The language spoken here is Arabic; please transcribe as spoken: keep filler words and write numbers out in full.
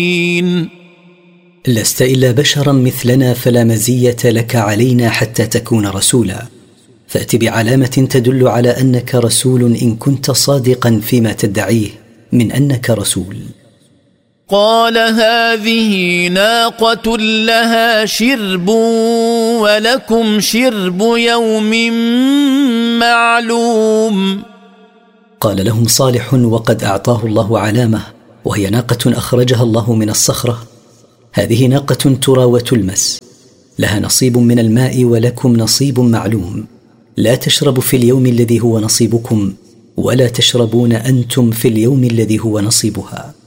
لست إلا بشرا مثلنا فلا مزية لك علينا حتى تكون رسولا، فأت بعلامة تدل على أنك رسول إن كنت صادقا فيما تدعيه من أنك رسول. قال هذه ناقة لها شرب ولكم شرب يوم معلوم. قال لهم صالح وقد أعطاه الله علامة، وهي ناقة أخرجها الله من الصخرة. هذه ناقة ترى وتلمس، لها نصيب من الماء ولكم نصيب معلوم، لا تشرب في اليوم الذي هو نصيبكم ولا تشربون أنتم في اليوم الذي هو نصيبها.